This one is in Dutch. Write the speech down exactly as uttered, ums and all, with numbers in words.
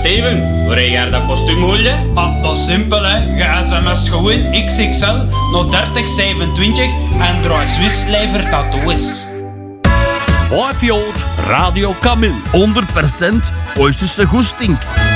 Steven, waar jij dat kostuum hoor je? Ah, dat is simpel hè. Je sms gewoon X X L naar dertig zevenentwintig en draai Swiss lever tattoos. Vijf jaar Radio Camille. honderd procent Oosterse goesting.